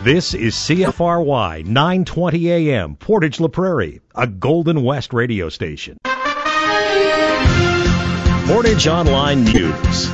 This is CFRY 920 AM, Portage La Prairie, a Golden West radio station. Portage Online News.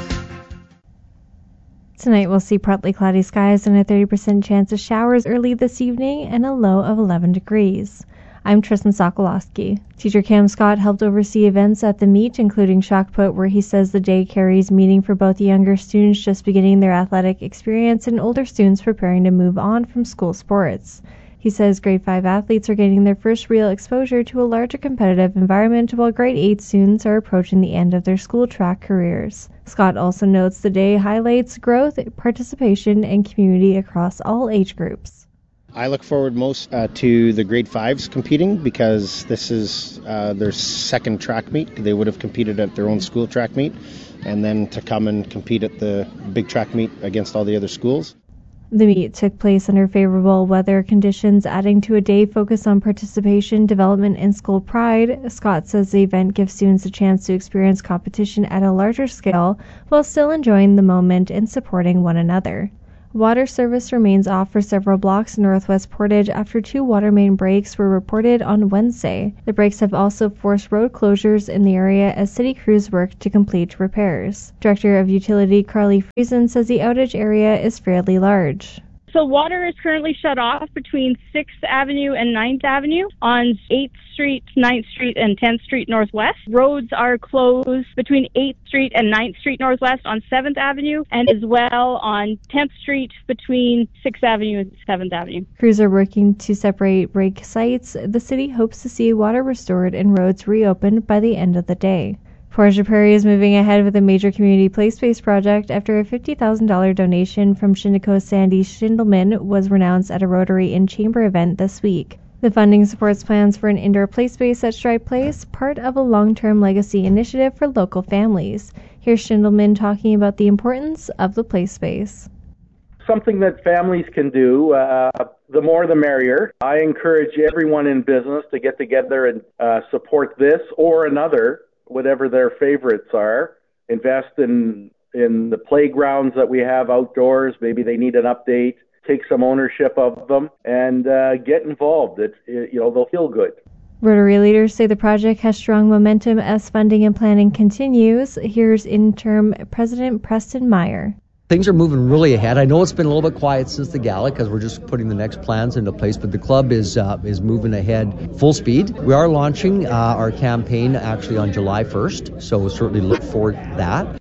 Tonight we'll see partly cloudy skies and a 30% chance of showers early this evening and a low of 11 degrees. I'm Tristan Sokolowski. Teacher Cam Scott helped oversee events at the meet, including Shock Put, where he says the day carries meaning for both younger students just beginning their athletic experience and older students preparing to move on from school sports. He says grade 5 athletes are getting their first real exposure to a larger competitive environment, while grade 8 students are approaching the end of their school track careers. Scott also notes the day highlights growth, participation, and community across all age groups. I look forward most to the grade 5s competing because this is their second track meet. They would have competed at their own school track meet, and then to come and compete at the big track meet against all the other schools. The meet took place under favorable weather conditions, adding to a day focused on participation, development, and school pride. Scott says the event gives students a chance to experience competition at a larger scale while still enjoying the moment and supporting one another. Water service remains off for several blocks in Northwest Portage after 2 water main breaks were reported on Wednesday. The breaks have also forced road closures in the area as city crews work to complete repairs. Director of Utility Carly Friesen says the outage area is fairly large. So water is currently shut off between 6th Avenue and 9th Avenue on 8th Street, 9th Street, and 10th Street Northwest. Roads are closed between 8th Street and 9th Street Northwest on 7th Avenue, and as well on 10th Street between 6th Avenue and 7th Avenue. Crews are working to separate break sites. The city hopes to see water restored and roads reopened by the end of the day. Portage La Prairie is moving ahead with a major community play space project after a $50,000 donation from Shinnecoa Sandy Schindelman was renounced at a Rotary in Chamber event this week. The funding supports plans for an indoor play space at Stripe Place, part of a long-term legacy initiative for local families. Here's Schindelman talking about the importance of the play space. Something that families can do, the more the merrier. I encourage everyone in business to get together and support this or another, whatever their favorites are. Invest in the playgrounds that we have outdoors. Maybe they need an update. Take some ownership of them and get involved. They'll feel good. Rotary leaders say the project has strong momentum as funding and planning continues. Here's interim President Preston Meyer. Things are moving really ahead. I know it's been a little bit quiet since the gala because we're just putting the next plans into place, but the club is moving ahead full speed. We are launching our campaign actually on July 1st, so we'll certainly look forward to that.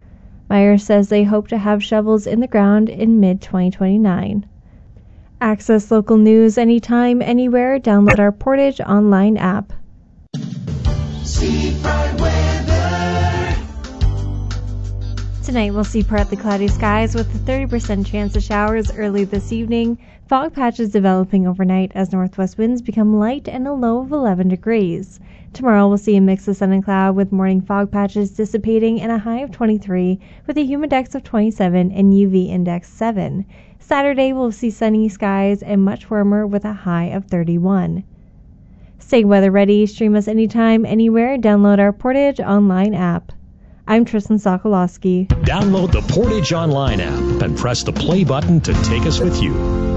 Meyer says they hope to have shovels in the ground in mid-2029. Access local news anytime, anywhere. Download our Portage online app. Tonight we'll see partly cloudy skies with a 30% chance of showers early this evening. Fog patches developing overnight as northwest winds become light and a low of 11 degrees. Tomorrow we'll see a mix of sun and cloud with morning fog patches dissipating and a high of 23 with a humidex of 27 and UV index 7. Saturday we'll see sunny skies and much warmer with a high of 31. Stay weather ready. Stream us anytime, anywhere. Download our Portage online app. I'm Tristan Sokolowski. Download the Portage Online app and press the play button to take us with you.